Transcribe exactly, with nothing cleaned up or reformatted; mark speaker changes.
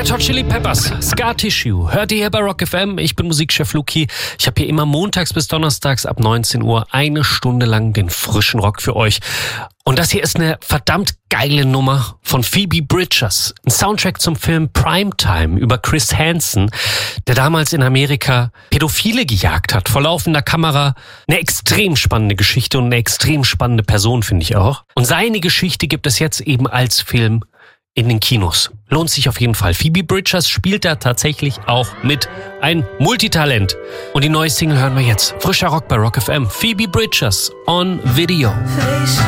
Speaker 1: Red Hot Chili Peppers, Scar Tissue. Hört ihr hier bei Rock F M? Ich bin Musikchef Luki. Ich habe hier immer montags bis donnerstags ab neunzehn Uhr eine Stunde lang den frischen Rock für euch. Und das hier ist eine verdammt geile Nummer von Phoebe Bridgers. Ein Soundtrack zum Film Primetime über Chris Hansen, der damals in Amerika Pädophile gejagt hat, vor laufender Kamera. Eine extrem spannende Geschichte und eine extrem spannende Person, finde ich auch. Und seine Geschichte gibt es jetzt eben als Film in den Kinos. Lohnt sich auf jeden Fall. Phoebe Bridgers spielt da tatsächlich auch mit. Ein Multitalent. Und die neue Single hören wir jetzt. Frischer Rock bei Rock F M. Phoebe Bridgers on Video.